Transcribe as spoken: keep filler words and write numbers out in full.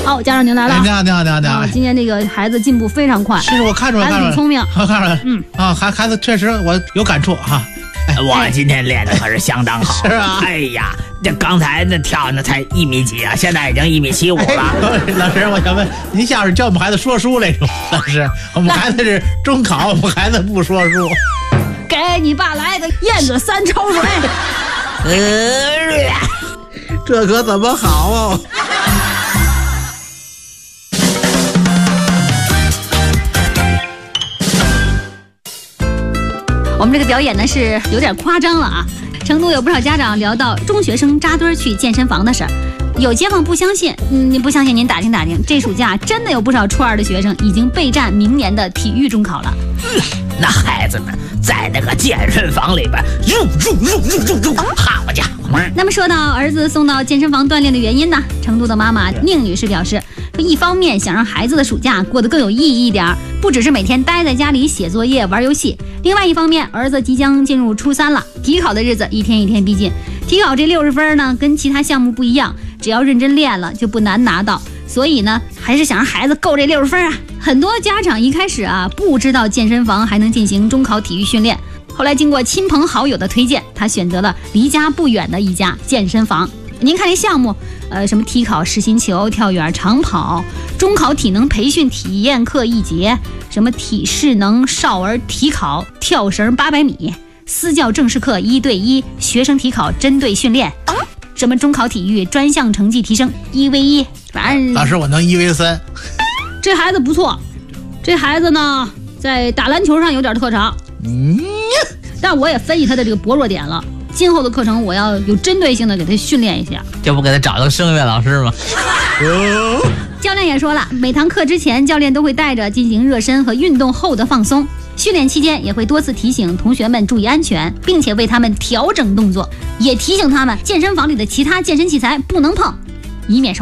好，家长您来了。 你好，你好，你好，你好。 今天这个孩子进步非常快， 是我看出来， 孩子挺聪明， 我看出来， 嗯啊，孩孩子确实我有感触哈。 我今天练的可是相当好。 是啊。 哎呀，这刚才那跳那才一米几啊，现在已经一米七五了。 哎、老师，我想问，您下是教我们孩子说书那种？老师，我们孩子是中考，我们孩子不说书。 给你爸来个燕子三抽水。 呃，这可怎么好哦？ 我们这个表演呢是有点夸张了啊！成都有不少家长聊到中学生扎堆去健身房的事儿，有街坊不相信，嗯，你不相信您打听打听，这暑假真的有不少初二的学生已经备战明年的体育中考了。 嗯，那孩子们在那个健身房里边，入入入入入入，好家伙！ 那么说到儿子送到健身房锻炼的原因呢，成都的妈妈宁女士表示，说一方面想让孩子的暑假过得更有意义一点，不只是每天待在家里写作业玩游戏，另外一方面，儿子即将进入初三了，体考的日子一天一天逼近，体考这六十分呢跟其他项目不一样，只要认真练了就不难拿到，所以呢还是想让孩子够这六十分啊。很多家长一开始啊不知道健身房还能进行中考体育训练，后来经过亲朋好友的推荐，他选择了离家不远的一家健身房。您看这项目，呃，什么体考实心球、跳远、长跑、中考体能培训体验课一节，什么体适能少儿体考、跳绳八百米、私教正式课一对一、学生体考针对训练，什么中考体育专项成绩提升一 v 一，反正老师我能一 v 三。 这孩子不错，这孩子呢在打篮球上有点特长，嗯，但我也分析他的这个薄弱点了。今后的课程我要有针对性的给他训练一下， 这不给他找个声乐老师吗？ 教练也说了，每堂课之前教练都会带着进行热身和运动后的放松，训练期间也会多次提醒同学们注意安全，并且为他们调整动作，也提醒他们健身房里的其他健身器材不能碰，以免受